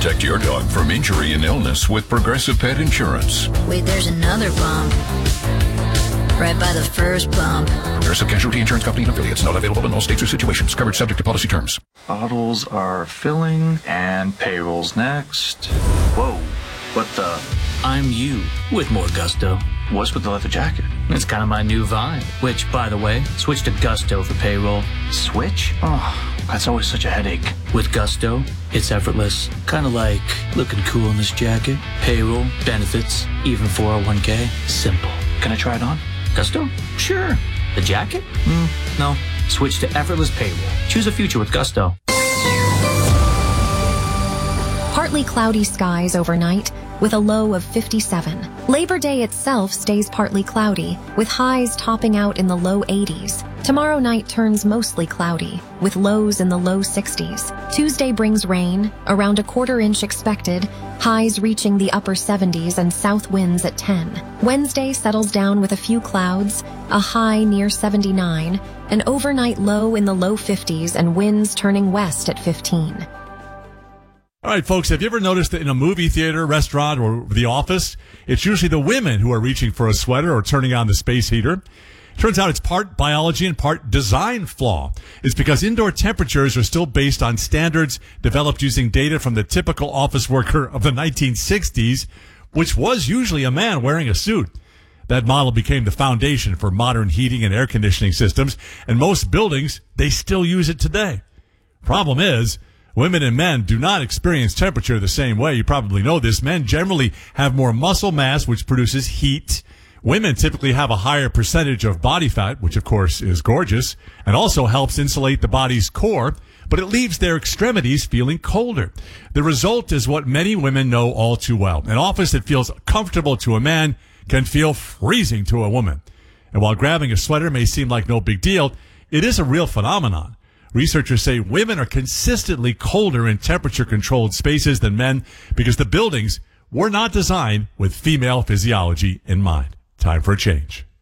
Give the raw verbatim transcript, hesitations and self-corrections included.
Protect your dog from injury and illness with Progressive Pet Insurance. Wait, there's another bump. Right by the first bump. Progressive Casualty Insurance Company and affiliates. Not available in all states or situations. Coverage subject to policy terms. Bottles are filling and payroll's next. Whoa, what the? I'm you with more gusto. What's with the leather jacket? It's kind of my new vibe. Which, by the way, switch to Gusto for payroll. Switch? Oh, that's always such a headache. With Gusto, it's effortless. Kind of like looking cool in this jacket. Payroll, benefits, even four oh one k. Simple. Can I try it on? Gusto? Sure. The jacket? Mm, no. Switch to effortless payroll. Choose a future with Gusto. Partly cloudy skies overnight with a low of fifty-seven. Labor Day itself stays partly cloudy with highs topping out in the low eighties. Tomorrow night turns mostly cloudy with lows in the low sixties. Tuesday brings rain, around a quarter inch expected, highs reaching the upper seventies and south winds at ten. Wednesday settles down with a few clouds, a high near seventy-nine, an overnight low in the low fifties and winds turning west at fifteen. All right, folks, have you ever noticed that in a movie theater, restaurant, or the office, it's usually the women who are reaching for a sweater or turning on the space heater? Turns out it's part biology and part design flaw. It's because indoor temperatures are still based on standards developed using data from the typical office worker of the nineteen sixties, which was usually a man wearing a suit. That model became the foundation for modern heating and air conditioning systems, and most buildings, they still use it today. Problem is, women and men do not experience temperature the same way. You probably know this. Men generally have more muscle mass, which produces heat. Women typically have a higher percentage of body fat, which of course is gorgeous, and also helps insulate the body's core, but it leaves their extremities feeling colder. The result is what many women know all too well. An office that feels comfortable to a man can feel freezing to a woman. And while grabbing a sweater may seem like no big deal, it is a real phenomenon. Researchers say women are consistently colder in temperature-controlled spaces than men because the buildings were not designed with female physiology in mind. Time for a change.